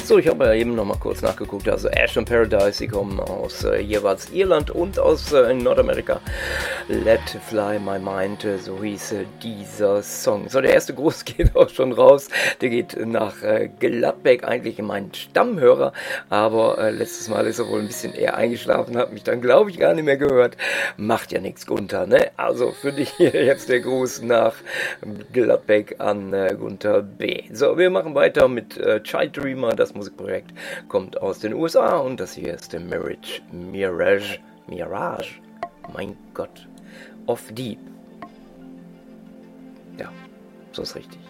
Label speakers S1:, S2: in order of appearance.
S1: So, ich habe ja eben noch mal kurz nachgeguckt. Also Ash and Paradise, sie kommen aus jeweils Irland und aus Nordamerika. Let Fly My Mind, so hieß dieser Song. So, der erste Gruß geht auch schon raus. Der geht nach Gladbeck, eigentlich mein Stammhörer. Aber letztes Mal ist er wohl ein bisschen eher eingeschlafen, hat mich dann, glaube ich, gar nicht mehr gehört. Macht ja nichts, Gunther, ne? Also für dich hier jetzt der Gruß nach Gladbeck an Gunther B. So, wir machen weiter mit Child Dreamer. Das Musikprojekt kommt aus den USA und das hier ist der Mirage, mein Gott, of Deep. Ja, so ist richtig.